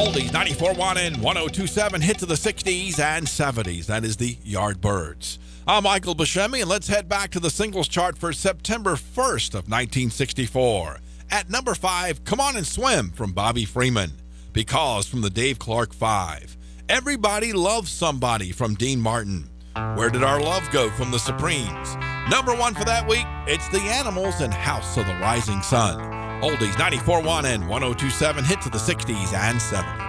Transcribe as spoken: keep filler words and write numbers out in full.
Oldies ninety-four point one and one oh two point seven, hits of the sixties and seventies. That is the Yardbirds. I'm Michael Buscemi, and let's head back to the singles chart for September first of nineteen sixty-four. At number five, Come On and Swim from Bobby Freeman. Because from the Dave Clark Five. Everybody Loves Somebody from Dean Martin. Where Did Our Love Go from the Supremes. Number one for that week, it's The Animals and House of the Rising Sun. Oldies ninety-four point one and one oh two point seven, hits of the sixties and seventies.